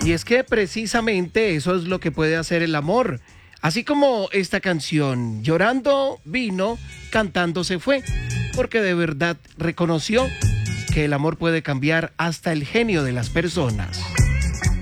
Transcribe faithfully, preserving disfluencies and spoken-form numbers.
Y es que precisamente eso es lo que puede hacer el amor. Así como esta canción, llorando vino, cantando se fue, porque de verdad reconoció que el amor puede cambiar hasta el genio de las personas.